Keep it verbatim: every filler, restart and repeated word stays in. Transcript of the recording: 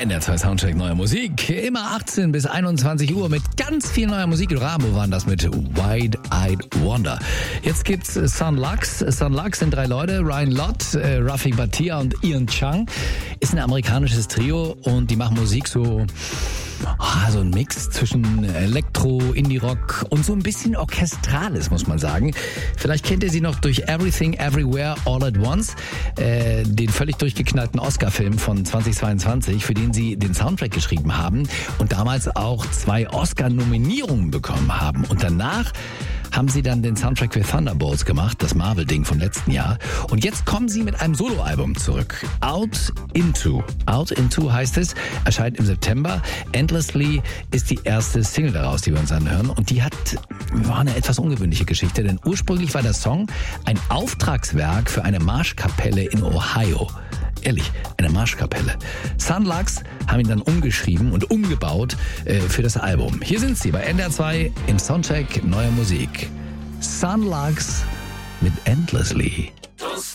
Der N D R zwei Soundcheck neuer Musik. Immer achtzehn bis einundzwanzig Uhr mit ganz viel neuer Musik. Ramo waren das mit Wide-Eyed Wonder. Jetzt gibt's Son Lux. Son Lux sind drei Leute. Ryan Lott, äh, Rafik Bhatia und Ian Chung. Ist ein amerikanisches Trio und die machen Musik so... Ah, so ein Mix zwischen Elektro, Indie-Rock und so ein bisschen Orchestrales, muss man sagen. Vielleicht kennt ihr sie noch durch Everything, Everywhere, All at Once, äh, den völlig durchgeknallten Oscar-Film von zweitausendzweiundzwanzig, für den sie den Soundtrack geschrieben haben und damals auch zwei Oscar-Nominierungen bekommen haben. Und danach haben sie dann den Soundtrack für Thunderbolts gemacht, das Marvel-Ding vom letzten Jahr. Und jetzt kommen sie mit einem Soloalbum zurück. Out Into. Out Into heißt es, erscheint im September. Endlessly ist die erste Single daraus, die wir uns anhören. Und die hat, war eine etwas ungewöhnliche Geschichte, denn ursprünglich war der Song ein Auftragswerk für eine Marschkapelle in Ohio. Ehrlich, eine Marschkapelle. Son Lux haben ihn dann umgeschrieben und umgebaut äh, für das Album. Hier sind sie bei N D R zwei im Soundcheck neuer Musik. Son Lux mit Endlessly.